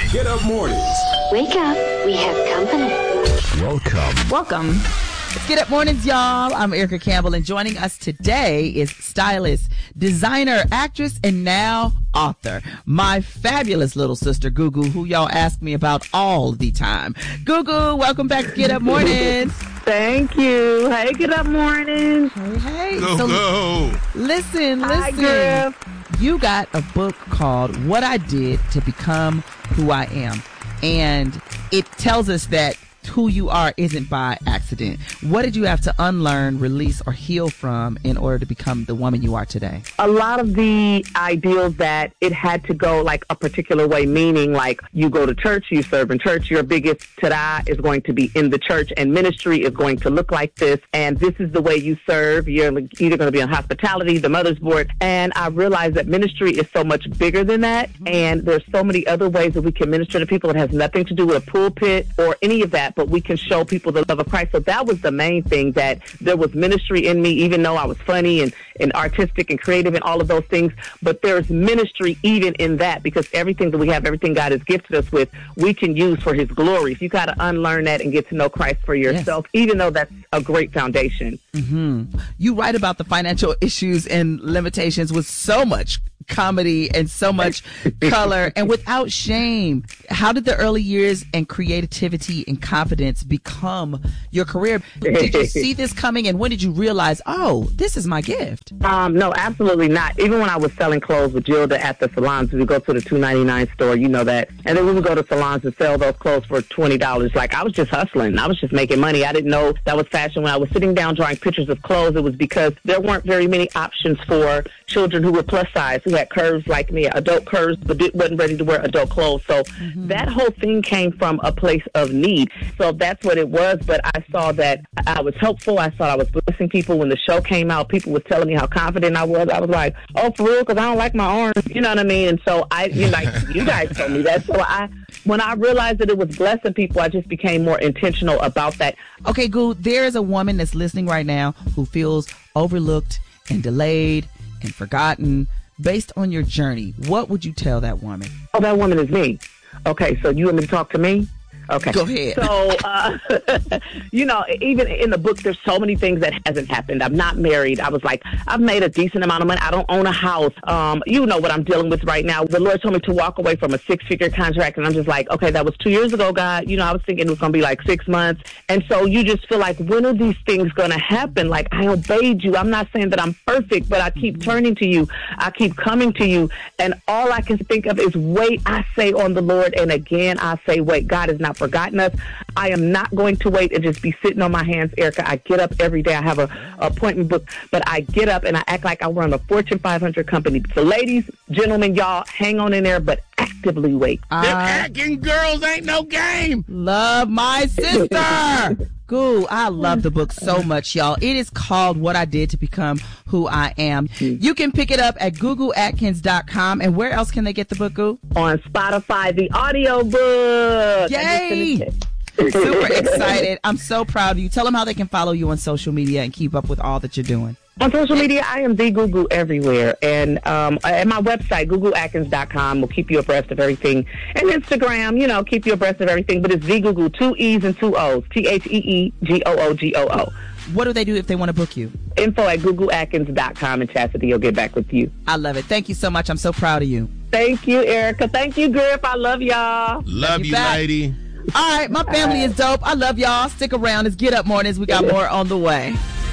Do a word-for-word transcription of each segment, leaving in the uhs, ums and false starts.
Get Up Mornings. Wake up. We have company. Welcome. Welcome. It's Get Up Mornings, y'all. I'm Erica Campbell, and joining us today is stylist, designer, actress, and now author, my fabulous little sister, Gugu, who y'all ask me about all the time. Gugu, welcome back to Get Up Mornings. Thank you. Hey, Get Up Mornings. Hey, hey. Go, so, go. Listen, Hi, listen. Griff. You got a book called What I Did to Become Who I Am. And it tells us that who you are isn't by accident. What did you have to unlearn, release, or heal from in order to become the woman you are today? A lot of the ideals that it had to go like a particular way, meaning like you go to church, you serve in church, your biggest ta-da is going to be in the church, and ministry is going to look like this, and this is the way you serve. You're either going to be on hospitality, the mother's board, and I realized that ministry is so much bigger than that, and there's so many other ways that we can minister to people. It has nothing to do with a pulpit or any of that, but we can show people the love of Christ. So that was the main thing, that there was ministry in me, even though I was funny and, and artistic and creative and all of those things. But there's ministry even in that, because everything that we have, everything God has gifted us with, we can use for his glory. So you got to unlearn that and get to know Christ for yourself, yes. Even though that's a great foundation. Mm-hmm. You write about the financial issues and limitations with so much comedy and so much color and without shame. How did the early years and creativity and confidence become your career? Did you see this coming, and when did you realize, oh, this is my gift? Um, no, absolutely not. Even when I was selling clothes with Gilda at the salons, we go to the two ninety-nine store, you know that, and then we would go to salons and sell those clothes for twenty dollars. Like, I was just hustling. I was just making money. I didn't know that was fashion. When I was sitting down drawing pictures of clothes, it was because there weren't very many options for children who were plus size, who had curves like me, adult curves, but wasn't ready to wear adult clothes. So mm-hmm. that whole thing came from a place of need. So that's what it was. But I saw that I was helpful. I thought I was blessing people. When the show came out, people were telling me how confident I was. I was like, oh, for real? Because I don't like my arms. You know what I mean? And so I, you know, like, you guys told me that. So I, when I realized that it was blessing people, I just became more intentional about that. Okay, Goo, there is a woman that's listening right now who feels overlooked and delayed and forgotten. Based on your journey, what would you tell that woman? Oh, that woman is me. Okay, so you want me to talk to me? Okay. Go ahead. So, uh, you know, even in the book, there's so many things that hasn't happened. I'm not married. I was like, I've made a decent amount of money. I don't own a house. Um, you know what I'm dealing with right now. The Lord told me to walk away from a six-figure contract, and I'm just like, okay, that was two years ago, God. You know, I was thinking it was going to be like six months. And so you just feel like, when are these things going to happen? Like, I obeyed you. I'm not saying that I'm perfect, but I keep turning to you. I keep coming to you. And all I can think of is wait, I say on the Lord. And again, I say, wait, God has not forgotten us. I am not going to wait and just be sitting on my hands, Erica. I get up every day. I have a, a appointment book, but I get up and I act like I run a Fortune five hundred company. So ladies, gentlemen, y'all, hang on in there, but actively wait. Them acting girls ain't no game. Love my sister. Goo, I love the book so much, y'all. It is called What I Did to Become Who I Am. You can pick it up at gugu atkins dot com. And where else can they get the book, Goo? On Spotify, the audio book. Yay! Super excited. I'm so proud of you. Tell them how they can follow you on social media and keep up with all that you're doing. On social media, I am the Gugu everywhere. And um, at my website, gugu atkins dot com, will keep you abreast of everything. And Instagram, you know, keep you abreast of everything. But it's the Gugu, two E's and two O's. T H E E G O O G O O. What do they do if they want to book you? Info at gugu atkins dot com, and Chastity will get back with you. I love it. Thank you so much. I'm so proud of you. Thank you, Erica. Thank you, Griff. I love y'all. Love, love you, back. lady. All right, my family is dope. I love y'all. Stick around. It's Get Up Mornings. We got more on the way.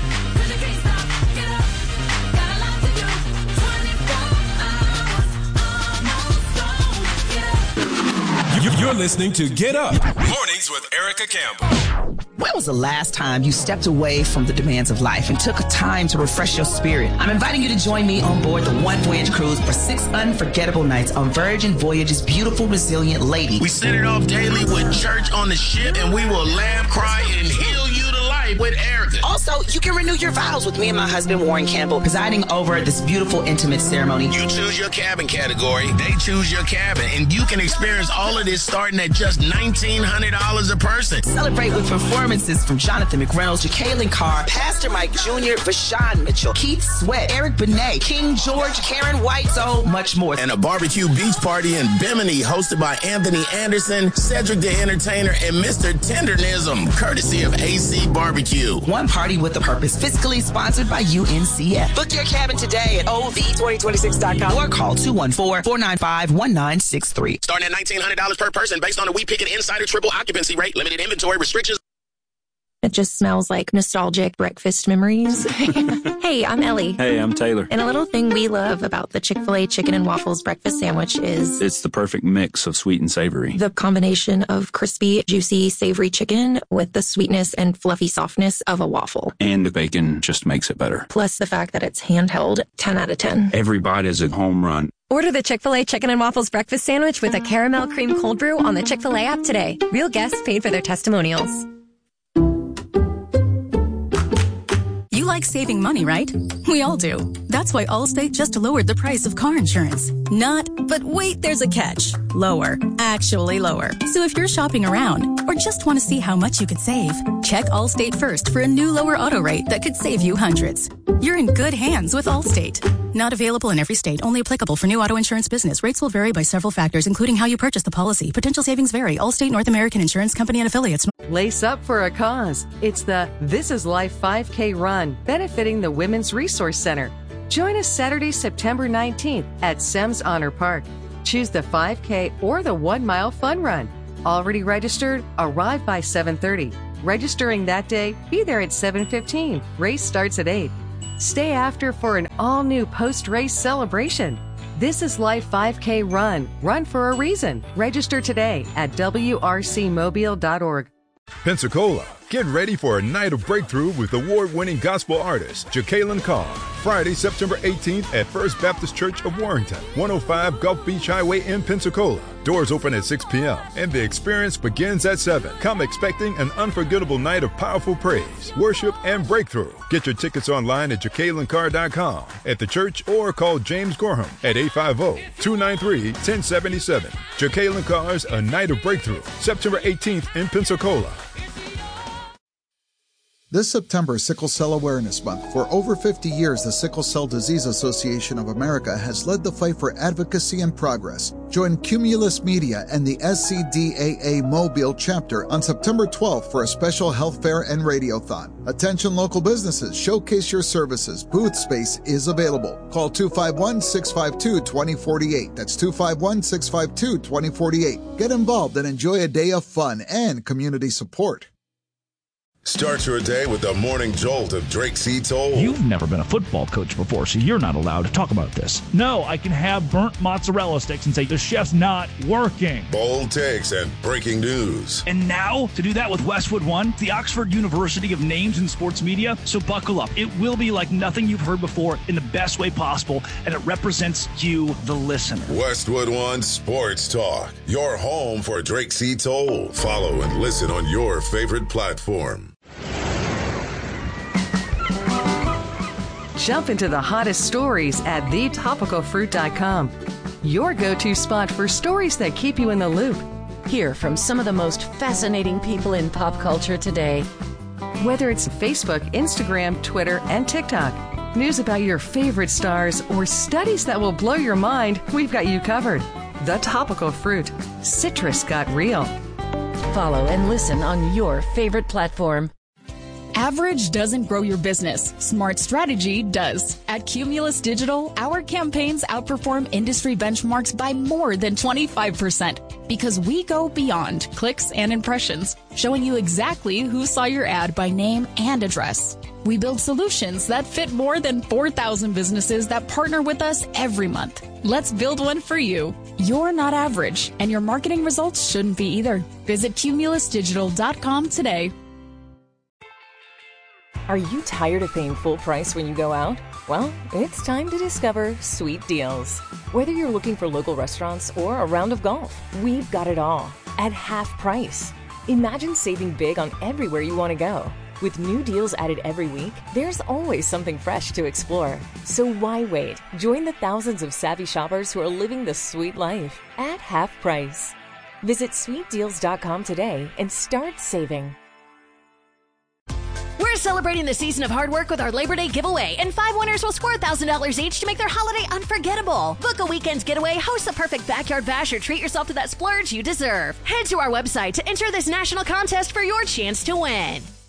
You're listening to Get Up Mornings with Erica Campbell. When was the last time you stepped away from the demands of life and took a time to refresh your spirit? I'm inviting you to join me on board the One Voyage Cruise for six unforgettable nights on Virgin Voyage's beautiful, resilient Lady. We set it off daily with church on the ship, and we will laugh, cry, and heal you to life Celebrate with Erica. Also, you can renew your vows with me and my husband, Warren Campbell, presiding over this beautiful, intimate ceremony. You choose your cabin category, they choose your cabin, and you can experience all of this starting at just nineteen hundred dollars a person. Celebrate with performances from Jonathan McReynolds, Jacqueline Carr, Pastor Mike Junior, Vashawn Mitchell, Keith Sweat, Eric Benet, King George, Karen White, so much more. And a barbecue beach party in Bimini hosted by Anthony Anderson, Cedric the Entertainer, and Mister Tendernism, courtesy of A C Barbecue. One party with a purpose, fiscally sponsored by U N C F. Book your cabin today at O V twenty twenty-six dot com or call two one four, four nine five, one nine six three. Starting at nineteen hundred dollars per person based on a We Pick It Insider triple occupancy rate, limited inventory restrictions. It just smells like nostalgic breakfast memories. Hey, I'm Ellie. Hey, I'm Taylor. And a little thing we love about the Chick-fil-A chicken and waffles breakfast sandwich is... it's the perfect mix of sweet and savory. The combination of crispy, juicy, savory chicken with the sweetness and fluffy softness of a waffle. And the bacon just makes it better. Plus the fact that it's handheld, ten out of ten. Every bite is a home run. Order the Chick-fil-A Chicken and Waffles Breakfast Sandwich with a caramel cream cold brew on the Chick-fil-A app today. Real guests paid for their testimonials. You like saving money, right? We all do. That's why Allstate just lowered the price of car insurance. Not, but wait, there's a catch. Lower. Actually lower. So if you're shopping around or just want to see how much you could save, check Allstate first for a new lower auto rate that could save you hundreds. You're in good hands with Allstate. Not available in every state. Only applicable for new auto insurance business. Rates will vary by several factors, including how you purchase the policy. Potential savings vary. Allstate North American Insurance Company and affiliates. Lace up for a cause. It's the This Is Life five K Run, benefiting the Women's Resource Center. Join us Saturday, September nineteenth at Semmes Honor Park. Choose the five K or the one mile fun run. Already registered? Arrive by seven thirty. Registering that day? Be there at seven fifteen. Race starts at eight. Stay after for an all-new post-race celebration. This is Life five K Run. Run for a reason. Register today at w r c mobile dot org. Pensacola, get ready for a night of breakthrough with award-winning gospel artist Jacqueline Carr. Friday, September eighteenth at First Baptist Church of Warrington, one oh five Gulf Beach Highway in Pensacola. Doors open at six p.m. and the experience begins at seven. Come expecting an unforgettable night of powerful praise, worship, and breakthrough. Get your tickets online at jacqueline carr dot com, at the church, or call James Gorham at eight five zero, two nine three, one zero seven seven. Jacqueline Carr's A Night of Breakthrough, September eighteenth in Pensacola. This September is Sickle Cell Awareness Month. For over fifty years, the Sickle Cell Disease Association of America has led the fight for advocacy and progress. Join Cumulus Media and the S C D A A Mobile chapter on September twelfth for a special health fair and radiothon. Attention local businesses, showcase your services. Booth space is available. Call two five one, six five two, two zero four eight. That's two five one, six five two, two zero four eight. Get involved and enjoy a day of fun and community support. Start your day with the morning jolt of Drake C. Toll. You've never been a football coach before, so you're not allowed to talk about this. No, I can have burnt mozzarella sticks and say the chef's not working. Bold takes and breaking news. And now, to do that with Westwood One, the Oxford University of Names in Sports Media. So buckle up. It will be like nothing you've heard before in the best way possible, and it represents you, the listener. Westwood One Sports Talk, your home for Drake C. Toll. Follow and listen on your favorite platform. Jump into the hottest stories at the topical fruit dot com. Your go-to spot for stories that keep you in the loop. Hear from some of the most fascinating people in pop culture today. Whether it's Facebook, Instagram, Twitter, and TikTok, news about your favorite stars, or studies that will blow your mind, we've got you covered. The Topical Fruit. Citrus got real. Follow and listen on your favorite platform. Average doesn't grow your business. Smart strategy does. At Cumulus Digital, our campaigns outperform industry benchmarks by more than twenty-five percent because we go beyond clicks and impressions, showing you exactly who saw your ad by name and address. We build solutions that fit more than four thousand businesses that partner with us every month. Let's build one for you. You're not average, and your marketing results shouldn't be either. Visit cumulus digital dot com today. Are you tired of paying full price when you go out? Well, it's time to discover Sweet Deals. Whether you're looking for local restaurants or a round of golf, we've got it all at half price. Imagine saving big on everywhere you want to go. With new deals added every week, there's always something fresh to explore. So why wait? Join the thousands of savvy shoppers who are living the sweet life at half price. Visit sweet deals dot com today and start saving. We're celebrating the season of hard work with our Labor Day giveaway, and five winners will score one thousand dollars each to make their holiday unforgettable. Book a weekend's getaway, host the perfect backyard bash, or treat yourself to that splurge you deserve. Head to our website to enter this national contest for your chance to win.